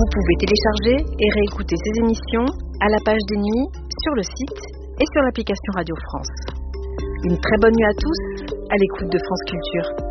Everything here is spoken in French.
Vous pouvez télécharger et réécouter ces émissions à la page des nuits, sur le site et sur l'application Radio France. Une très bonne nuit à tous, à l'écoute de France Culture.